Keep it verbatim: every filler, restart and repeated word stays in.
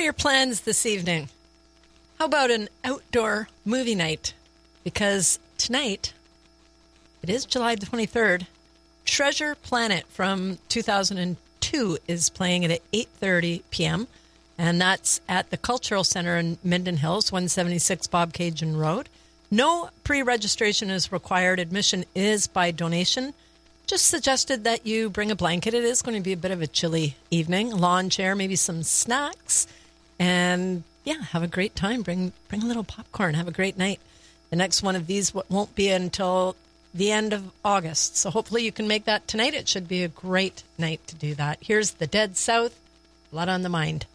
your plans this evening? How about an outdoor movie night? Because tonight, it is July the twenty-third, Treasure Planet from two thousand two is playing it at eight thirty p.m., and that's at the Cultural Center in Minden Hills, one seventy-six Bob Cajun Road. No pre-registration is required. Admission is by donation. Just suggested that you bring a blanket. It is going to be a bit of a chilly evening. A lawn chair, maybe some snacks, and yeah, have a great time. Bring bring a little popcorn. Have a great night. The next one of these won't be until the end of August, so hopefully you can make that tonight. It should be a great night to do that. Here's the Dead South, Blood on the Mind.